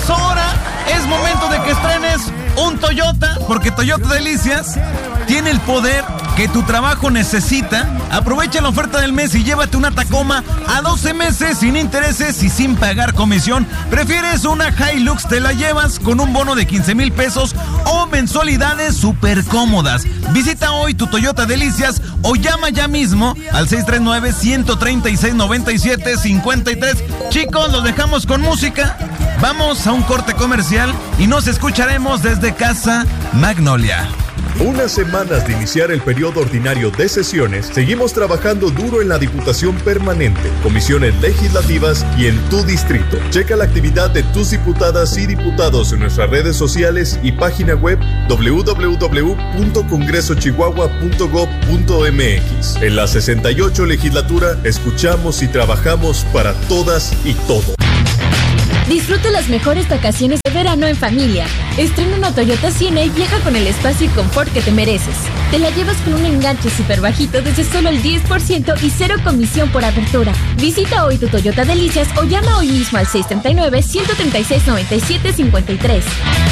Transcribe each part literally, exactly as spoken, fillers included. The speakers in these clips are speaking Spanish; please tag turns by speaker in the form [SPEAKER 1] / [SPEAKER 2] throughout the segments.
[SPEAKER 1] es hora, es momento de que estrenes un Toyota, porque Toyota Delicias tiene el poder que tu trabajo necesita. Aprovecha la oferta del mes y llévate una Tacoma a doce meses sin intereses y sin pagar comisión. ¿Prefieres una Hilux? Te la llevas con un bono de quince mil pesos o mensualidades súper cómodas. Visita hoy tu Toyota Delicias o llama ya mismo al seis tres nueve, uno tres seis, nueve siete cinco tres. Chicos, los dejamos con música. Vamos a un corte comercial y nos escucharemos desde Casa Magnolia.
[SPEAKER 2] Unas semanas de iniciar el periodo ordinario de sesiones, seguimos trabajando duro en la Diputación Permanente, comisiones legislativas y en tu distrito. Checa la actividad de tus diputadas y diputados en nuestras redes sociales y página web doble u doble u doble u punto congreso chihuahua punto gob punto eme equis. En la sesenta y ocho legislatura, escuchamos y trabajamos para todas y todos.
[SPEAKER 3] Disfruta las mejores vacaciones de verano en familia. Estrena una Toyota Siena y viaja con el espacio y confort que te mereces. Te la llevas con un enganche súper bajito desde solo el diez por ciento y cero comisión por apertura. Visita hoy tu Toyota Delicias o llama hoy mismo al seis tres nueve, uno tres seis, nueve siete cinco tres.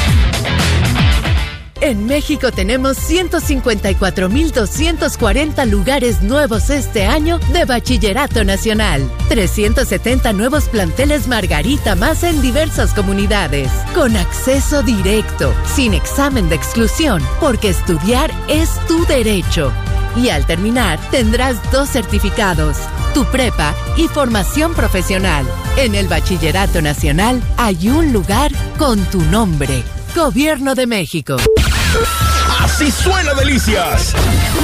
[SPEAKER 4] En México tenemos ciento cincuenta y cuatro mil doscientos cuarenta lugares nuevos este año de Bachillerato Nacional. trescientos setenta nuevos planteles Margarita más en diversas comunidades. Con acceso directo, sin examen de exclusión, porque estudiar es tu derecho. Y al terminar, tendrás dos certificados, tu prepa y formación profesional. En el Bachillerato Nacional hay un lugar con tu nombre. Gobierno de México.
[SPEAKER 5] Así suena Delicias.